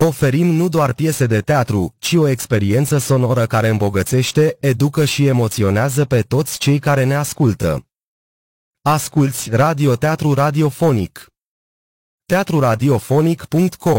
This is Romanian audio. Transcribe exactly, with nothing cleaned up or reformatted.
Oferim nu doar piese de teatru, ci o experiență sonoră care îmbogățește, educă și emoționează pe toți cei care ne ascultă. Asculți radioteatru radiofonic. teatru radiofonic punct com